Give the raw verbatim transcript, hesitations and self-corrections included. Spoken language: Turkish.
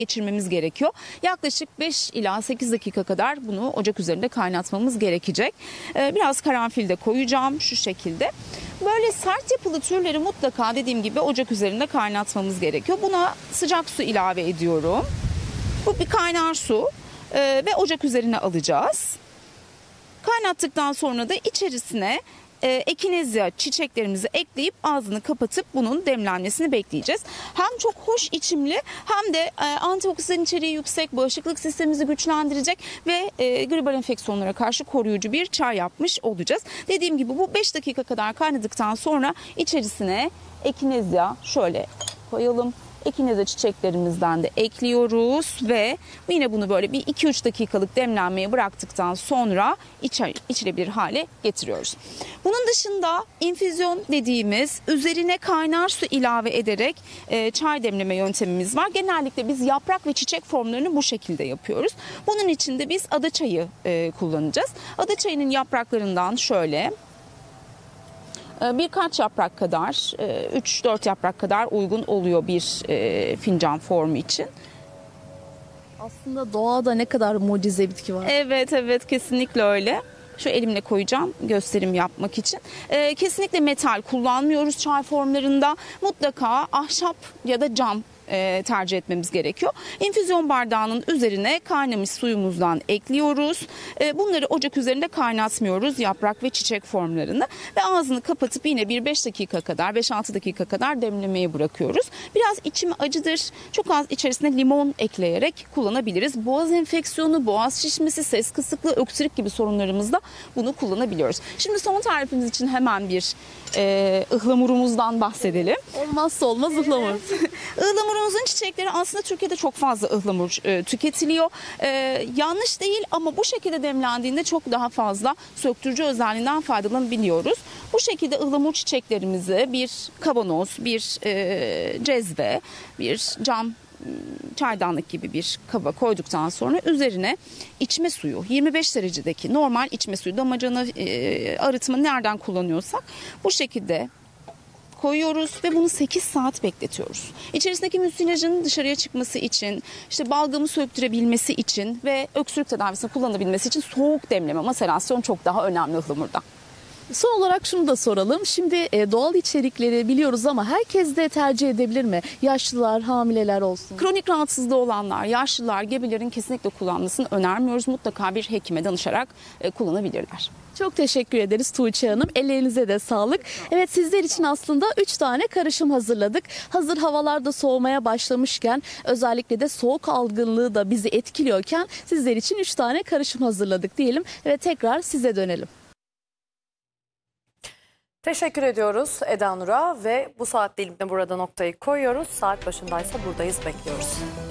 geçirmemiz gerekiyor. Yaklaşık beş ila sekiz dakika kadar bunu ocak üzerinde kaynatmamız gerekecek. Ee, biraz karanfil de koyacağım şu şekilde. Böyle sert yapılı türleri mutlaka dediğim gibi ocak üzerinde kaynatmamız gerekiyor. Buna sıcak su ilave ediyorum. Bu bir kaynar su ee, ve ocak üzerine alacağız. Kaynattıktan sonra da içerisine e, ekinezya çiçeklerimizi ekleyip ağzını kapatıp bunun demlenmesini bekleyeceğiz. Hem çok hoş içimli hem de e, antioksidan içeriği yüksek, bağışıklık sistemimizi güçlendirecek ve e, gribal enfeksiyonlara karşı koruyucu bir çay yapmış olacağız. Dediğim gibi bu beş dakika kadar kaynadıktan sonra içerisine ekinezya şöyle koyalım. Ekinezya çiçeklerimizden de ekliyoruz ve yine bunu böyle bir iki üç dakikalık demlenmeye bıraktıktan sonra içe, içilebilir hale getiriyoruz. Bunun dışında infüzyon dediğimiz üzerine kaynar su ilave ederek e, çay demleme yöntemimiz var. Genellikle biz yaprak ve çiçek formlarını bu şekilde yapıyoruz. Bunun için de biz ada çayı e, kullanacağız. Ada çayının yapraklarından şöyle birkaç yaprak kadar, üç dört yaprak kadar uygun oluyor bir fincan formu için. Aslında doğada ne kadar mucize bitki var. Evet evet kesinlikle öyle. Şu elimle koyacağım gösterim yapmak için. Kesinlikle metal kullanmıyoruz çay formlarında. Mutlaka ahşap ya da cam tercih etmemiz gerekiyor. İnfüzyon bardağının üzerine kaynamış suyumuzdan ekliyoruz. Bunları ocak üzerinde kaynatmıyoruz yaprak ve çiçek formlarını ve ağzını kapatıp yine bir beş dakika kadar beş altı dakika kadar demlemeye bırakıyoruz. Biraz içimi acıdır. Çok az içerisine limon ekleyerek kullanabiliriz. Boğaz enfeksiyonu, boğaz şişmesi, ses kısıklığı, öksürük gibi sorunlarımızda bunu kullanabiliyoruz. Şimdi son tarifimiz için hemen bir e, ıhlamurumuzdan bahsedelim. Olmazsa olmaz ıhlamur. Ihlamurumuzun çiçekleri aslında Türkiye'de çok fazla ıhlamur e, tüketiliyor. E, yanlış değil ama bu şekilde demlendiğinde çok daha fazla söktürücü özelliğinden faydalanabiliyoruz. Bu şekilde ıhlamur çiçeklerimizi bir kavanoz, bir e, cezve, bir cam çaydanlık gibi bir kaba koyduktan sonra üzerine içme suyu yirmi beş derecedeki normal içme suyu damacana e, arıtma nereden kullanıyorsak bu şekilde koyuyoruz ve bunu sekiz saat bekletiyoruz. İçerisindeki müsilajın dışarıya çıkması için, işte balgamı söktürebilmesi için ve öksürük tedavisinde kullanabilmesi için soğuk demleme, maserasyon çok daha önemli ıhlamurda. Son olarak şunu da soralım. Şimdi e, doğal içerikleri biliyoruz ama herkes de tercih edebilir mi? Yaşlılar, hamileler olsun. Kronik rahatsızlığı olanlar, yaşlılar, gebelerin kesinlikle kullanmasını önermiyoruz. Mutlaka bir hekime danışarak e, kullanabilirler. Çok teşekkür ederiz Tuğçe Hanım. Ellerinize de sağlık. Evet, sizler için aslında üç tane karışım hazırladık. Hazır havalarda soğumaya başlamışken, özellikle de soğuk algınlığı da bizi etkiliyorken sizler için üç tane karışım hazırladık diyelim ve tekrar size dönelim. Teşekkür ediyoruz Eda Nur'a ve bu saat diliminde burada noktayı koyuyoruz. Saat başındaysa buradayız, bekliyoruz.